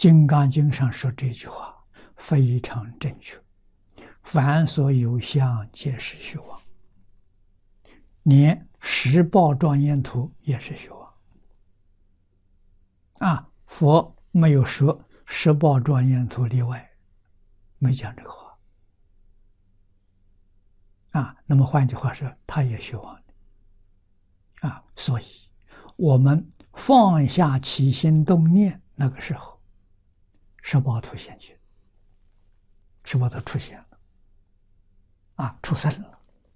金刚经》上说这句话非常正确，凡所有相，皆是虚妄。连十报庄严图也是虚妄。佛没有说十报庄严图例外，没讲这个话。那么换句话说，它也虚妄的。所以我们放下起心动念，那个时候十报图现前，十报图出现了，出生了。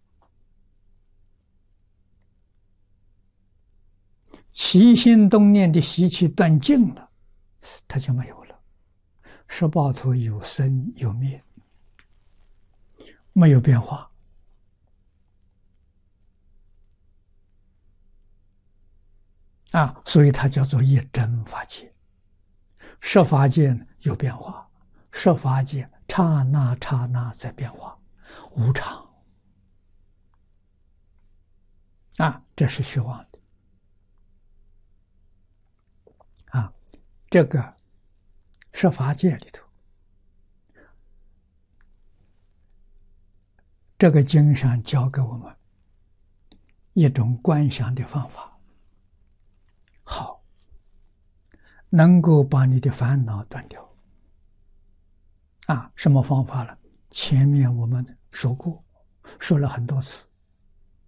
起心动念的习气断尽了，它就没有了。十报图有生有灭，没有变化。所以它叫做一真法界。十法界有变化，十法界刹那刹那在变化，无常。这是虚妄的。这个十法界里头，这个经上教给我们一种观想的方法，好，能够把你的烦恼断掉。什么方法呢？前面我们说过，说了很多次。